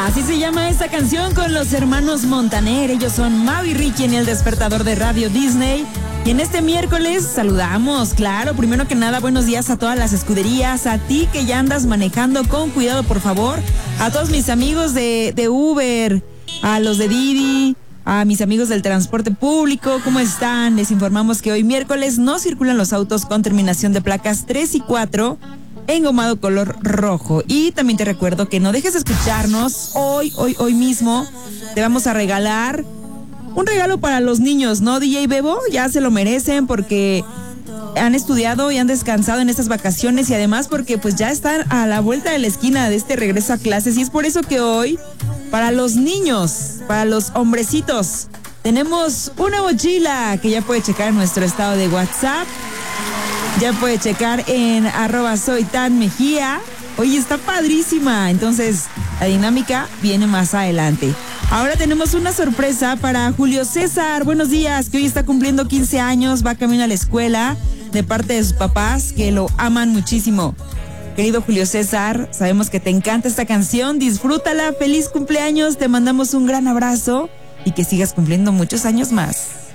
Así se llama esta canción con los hermanos Montaner. Ellos son Mau y Ricky en el despertador de Radio Disney. Y en este miércoles saludamos, claro, primero que nada, buenos días a todas las escuderías, a ti que ya andas manejando con cuidado, por favor, a todos mis amigos de Uber, a los de Didi, a mis amigos del transporte público, ¿cómo están? Les informamos que hoy miércoles no circulan los autos con terminación de placas 3 y 4 engomado color rojo. Y también te recuerdo que no dejes de escucharnos hoy mismo. Te vamos a regalar un regalo para los niños, ¿no, DJ Bebo? Ya se lo merecen porque han estudiado y han descansado en estas vacaciones y además porque pues ya están a la vuelta de la esquina de este regreso a clases y es por eso que hoy, para los niños, para los hombrecitos, tenemos una mochila que ya puede checar en nuestro estado de WhatsApp, ya puede checar en @soytanmejía. Oye, está padrísima, entonces la dinámica viene más adelante. Ahora tenemos una sorpresa para Julio César. Buenos días, que hoy está cumpliendo 15 años, va camino a la escuela de parte de sus papás que lo aman muchísimo. Querido Julio César, sabemos que te encanta esta canción, disfrútala, feliz cumpleaños, te mandamos un gran abrazo y que sigas cumpliendo muchos años más.